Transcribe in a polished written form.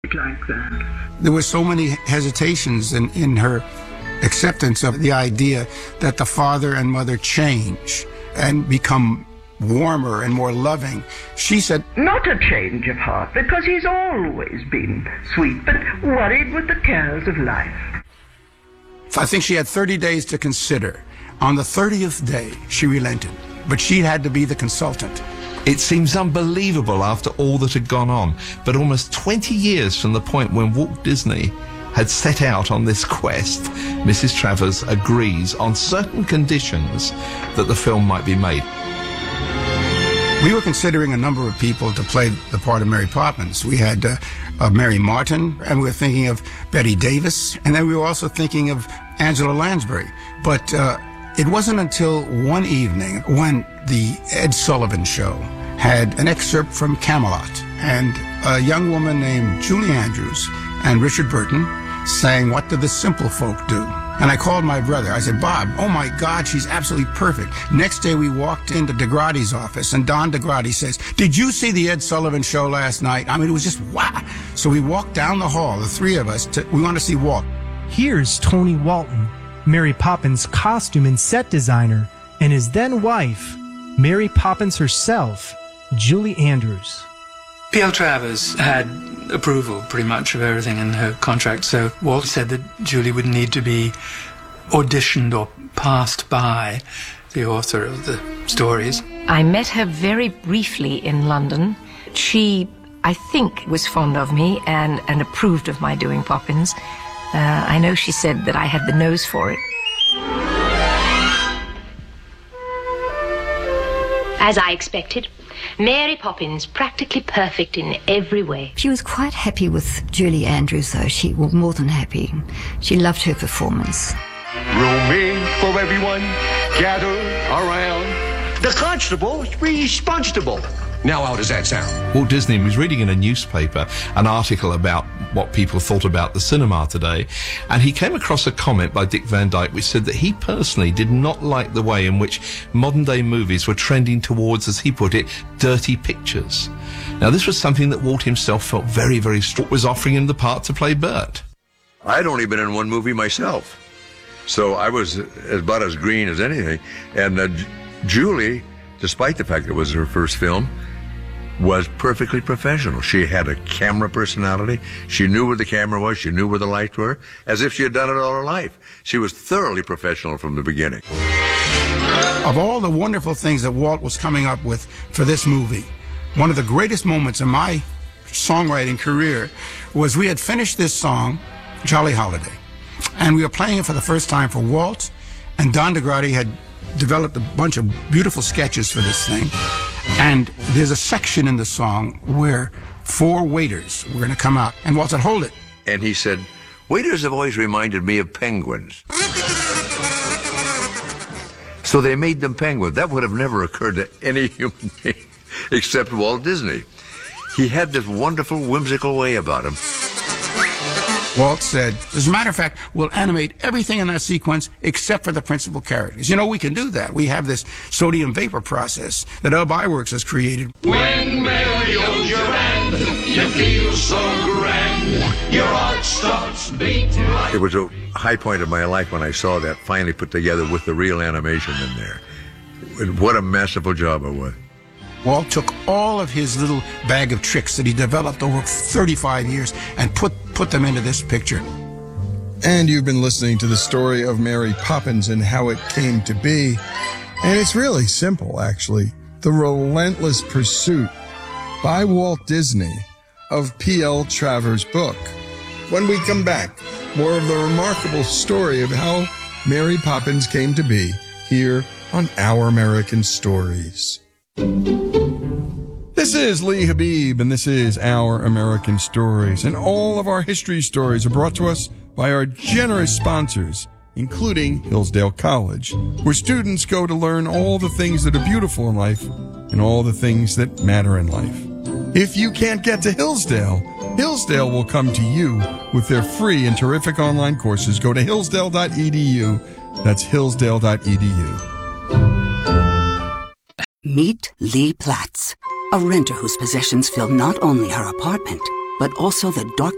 like that. There were so many hesitations in her acceptance of the idea that the father and mother change and become warmer and more loving. She said, not a change of heart, because he's always been sweet, but worried with the cares of life. I think she had 30 days to consider. On the 30th day, she relented, but she had to be the consultant. It seems unbelievable after all that had gone on, but almost 20 years from the point when Walt Disney had set out on this quest, Mrs. Travers agrees on certain conditions that the film might be made. We were considering a number of people to play the part of Mary Poppins. We had Mary Martin, and we were thinking of Bette Davis, and then we were also thinking of Angela Lansbury. But it wasn't until one evening when the Ed Sullivan Show had an excerpt from Camelot, and a young woman named Julie Andrews and Richard Burton sang "What Do the Simple Folk Do?" And I called my brother. I said, Bob, oh my God, she's absolutely perfect. Next day we walked into DeGrady's office, and Don DeGrady says, did you see the Ed Sullivan Show last night? I mean, it was just wow. So we walked down the hall, the three of us, we want to see Walt. Here's Tony Walton, Mary Poppins' costume and set designer, and his then wife, Mary Poppins herself, Julie Andrews. P.L. Travers had approval pretty much of everything in her contract, so Walt said that Julie would need to be auditioned or passed by the author of the stories. I met her very briefly in London. She, I think, was fond of me and approved of my doing Poppins. I know she said that I had the nose for it. As I expected, Mary Poppins practically perfect in every way. She was quite happy with Julie Andrews, though. She was more than happy. She loved her performance. Room for everyone, gather around. The constable's responsible. Now how does that sound? Walt Disney was reading in a newspaper an article about what people thought about the cinema today, and he came across a comment by Dick Van Dyke which said that he personally did not like the way in which modern day movies were trending towards, as he put it, dirty pictures. Now this was something that Walt himself felt very, very strong was offering him the part to play Bert. I'd only been in one movie myself, so I was about as green as anything, and Julie, despite the fact it was her first film, was perfectly professional. She had a camera personality. She knew where the camera was. She knew where the lights were, as if she had done it all her life. She was thoroughly professional from the beginning. Of all the wonderful things that Walt was coming up with for this movie, one of the greatest moments in my songwriting career was we had finished this song, Jolly Holiday, and we were playing it for the first time for Walt, and Don DeGrady had developed a bunch of beautiful sketches for this thing. And there's a section in the song where 4 waiters were going to come out. And Walt said, hold it. And he said, waiters have always reminded me of penguins. So they made them penguins. That would have never occurred to any human being except Walt Disney. He had this wonderful, whimsical way about him. Walt said, as a matter of fact, we'll animate everything in that sequence except for the principal characters. You know, we can do that. We have this sodium vapor process that Ub Iwerks has created. When Mary holds your hand, you feel so grand, your heart starts beating like... It was a high point of my life when I saw that finally put together with the real animation in there. What a masterful job it was. Walt took all of his little bag of tricks that he developed over 35 years and put them into this picture. And you've been listening to the story of Mary Poppins and how it came to be. And it's really simple, actually. The relentless pursuit by Walt Disney of P.L. Travers' book. When we come back, more of the remarkable story of how Mary Poppins came to be here on Our American Stories. This is Lee Habib, and this is Our American Stories. And all of our history stories are brought to us by our generous sponsors, including Hillsdale College, where students go to learn all the things that are beautiful in life and all the things that matter in life. If you can't get to Hillsdale, Hillsdale will come to you with their free and terrific online courses. Go to hillsdale.edu. That's hillsdale.edu. Meet Lee Platts, a renter whose possessions fill not only her apartment, but also the dark